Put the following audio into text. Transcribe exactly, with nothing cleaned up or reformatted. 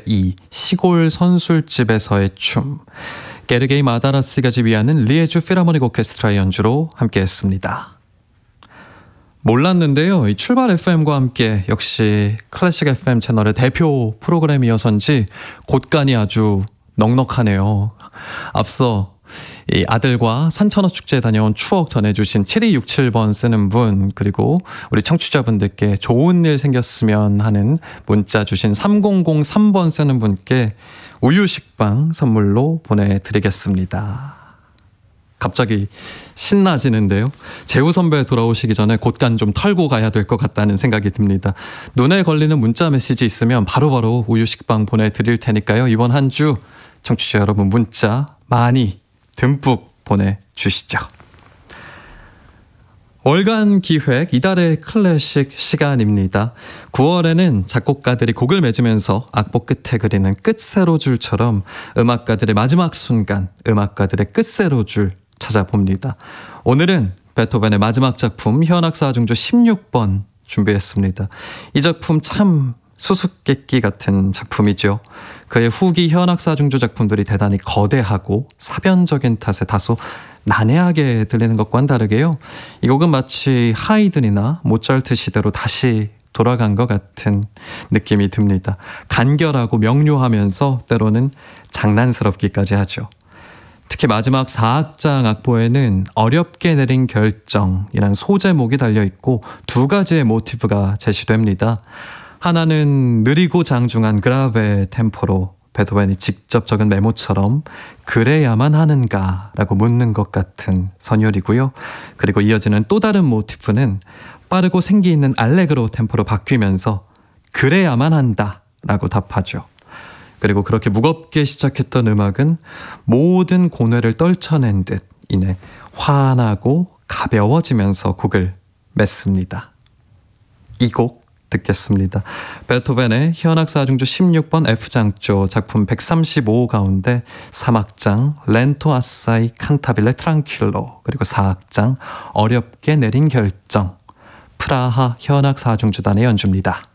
제이 시골 선술집에서의 춤, 게르게이 마다라스가 지휘하는 리에주 필하모닉 오케스트라의 연주로 함께했습니다. 몰랐는데요. 이 출발 에프엠과 함께 역시 클래식 에프엠 채널의 대표 프로그램이어서인지 곳간이 아주 넉넉하네요. 앞서 이 아들과 산천어 축제에 다녀온 추억 전해주신 칠이육칠 번 쓰는 분, 그리고 우리 청취자분들께 좋은 일 생겼으면 하는 문자 주신 삼공공삼 번 쓰는 분께 우유식빵 선물로 보내드리겠습니다. 갑자기 신나지는데요. 재우 선배 돌아오시기 전에 곳간 좀 털고 가야 될 것 같다는 생각이 듭니다. 눈에 걸리는 문자 메시지 있으면 바로바로 우유식빵 보내드릴 테니까요. 이번 한 주 청취자 여러분 문자 많이 듬뿍 보내주시죠. 월간 기획 이달의 클래식 시간입니다. 구월에는 작곡가들이 곡을 맺으면서 악보 끝에 그리는 끝세로줄처럼 음악가들의 마지막 순간, 음악가들의 끝세로줄 찾아봅니다. 오늘은 베토벤의 마지막 작품 현악사중조 십육 번 준비했습니다. 이 작품 참 수수께끼 같은 작품이죠. 그의 후기 현악사중조 작품들이 대단히 거대하고 사변적인 탓에 다소 난해하게 들리는 것과는 다르게요. 이 곡은 마치 하이든이나 모차르트 시대로 다시 돌아간 것 같은 느낌이 듭니다. 간결하고 명료하면서 때로는 장난스럽기까지 하죠. 특히 마지막 사 악장 악보에는 어렵게 내린 결정이란 소제목이 달려있고 두 가지의 모티브가 제시됩니다. 하나는 느리고 장중한 그라베 템포로 베토벤이 직접 적은 메모처럼 그래야만 하는가 라고 묻는 것 같은 선율이고요. 그리고 이어지는 또 다른 모티프는 빠르고 생기 있는 알레그로 템포로 바뀌면서 그래야만 한다 라고 답하죠. 그리고 그렇게 무겁게 시작했던 음악은 모든 고뇌를 떨쳐낸 듯 이내 환하고 가벼워지면서 곡을 맺습니다. 이 곡 듣겠습니다. 베토벤의 현악사중조 십육 번 F장조 작품 백삼십오 가운데 삼 악장 렌토 아사이 칸타빌레 트랑킬로, 그리고 사 악장 어렵게 내린 결정, 프라하 현악사중조단의 연주입니다.